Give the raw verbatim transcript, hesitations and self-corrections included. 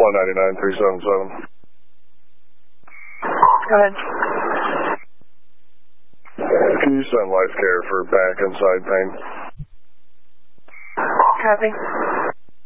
one nine nine three seven seven. Go ahead. Can you send life care for back and side pain? Copy.